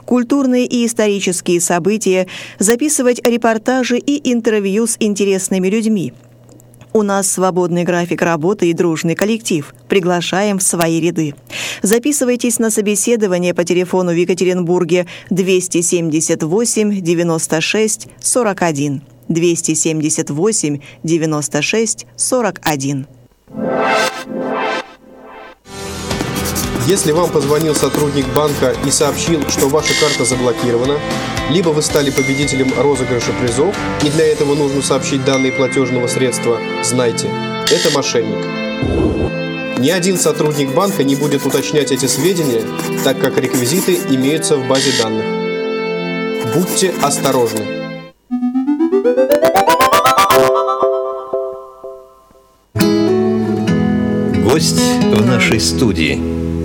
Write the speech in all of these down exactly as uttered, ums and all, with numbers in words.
культурные и исторические события, записывать репортажи и интервью с интересными людьми. У нас свободный график работы и дружный коллектив. Приглашаем в свои ряды. Записывайтесь на собеседование по телефону в Екатеринбурге двести семьдесят восемь девяносто шесть сорок один. двести семьдесят восемь девяносто шесть сорок один. Если вам позвонил сотрудник банка и сообщил, что ваша карта заблокирована, либо вы стали победителем розыгрыша призов, и для этого нужно сообщить данные платежного средства, знайте, это мошенник. Ни один сотрудник банка не будет уточнять эти сведения, так как реквизиты имеются в базе данных. Будьте осторожны. Гость в нашей студии.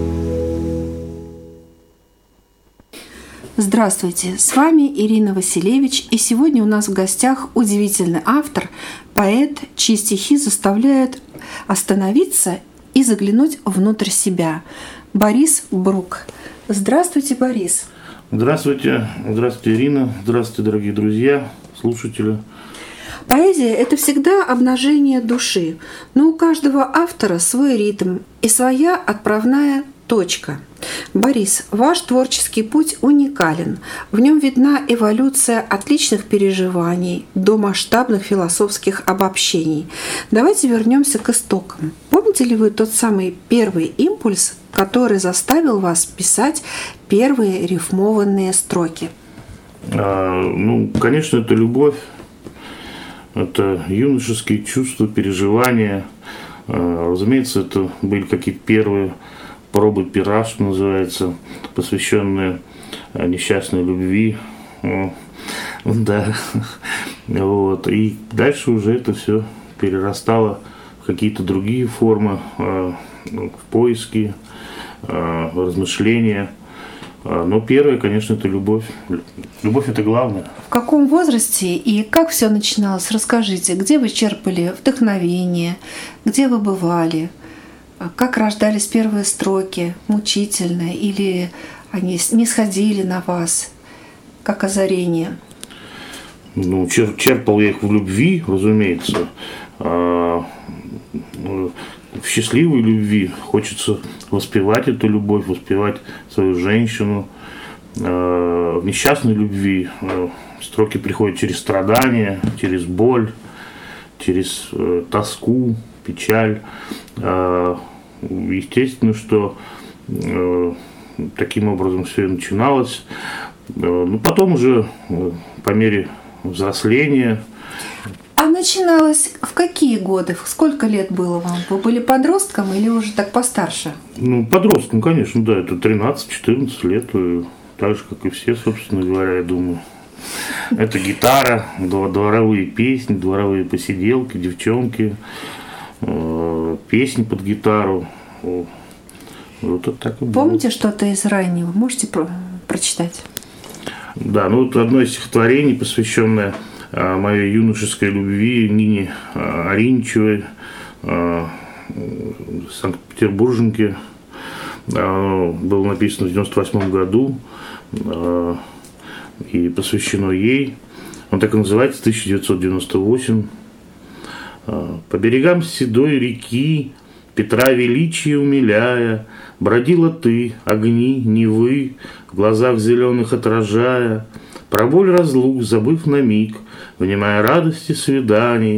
Здравствуйте, с вами Ирина Василевич, и сегодня у нас в гостях удивительный автор, поэт, чьи стихи заставляют остановиться и заглянуть внутрь себя. Борис Брук. Здравствуйте, Борис. Здравствуйте, здравствуйте, Ирина, здравствуйте, дорогие друзья, слушатели. Поэзия – это всегда обнажение души, но у каждого автора свой ритм и своя отправная точка. Борис, ваш творческий путь уникален. В нем видна эволюция от личных переживаний до масштабных философских обобщений. Давайте вернемся к истокам. Помните ли вы тот самый первый импульс, который заставил вас писать первые рифмованные строки? А, ну, конечно, это любовь, это юношеские чувства, переживания. А, разумеется, это были какие-то первые пробы пера, что называется, посвященные несчастной любви. Да. Вот. И дальше уже это все перерастало в какие-то другие формы, в поиски, в размышления. Но первое, конечно, это любовь. Любовь – это главное. В каком возрасте и как все начиналось? Расскажите, где вы черпали вдохновение, где вы бывали? Как рождались первые строки? Мучительно? Или они не сходили на вас, как озарение? Ну, чер- черпал я их в любви, разумеется. А, в счастливой любви хочется воспевать эту любовь, воспевать свою женщину. А, в несчастной любви а, строки приходят через страдания, через боль, через а, тоску, печаль. Естественно, что э, таким образом все и начиналось. Ну, потом уже э, по мере взросления. А начиналось в какие годы? Сколько лет было вам? Вы были подростком или уже так постарше? Ну, подростком, конечно, да. Это тринадцать-четырнадцать лет. Так же, как и все, собственно говоря, я думаю. Это гитара, дворовые песни, дворовые посиделки, девчонки. Песни под гитару. Вот это так и было. Помните что-то из раннего? Можете про- прочитать? Да, ну вот одно из стихотворений, посвященное а, моей юношеской любви Нине а, Ариничевой, а, Санкт-Петербурженке. А, было написано в девяносто восьмом году а, и посвящено ей. Он так и называется, тысяча девятьсот девяносто восемь. По берегам седой реки, Петра величия умиляя, бродила ты, огни, Невы, в глазах зеленых отражая, про боль разлук, забыв на миг, внимая радости свиданий,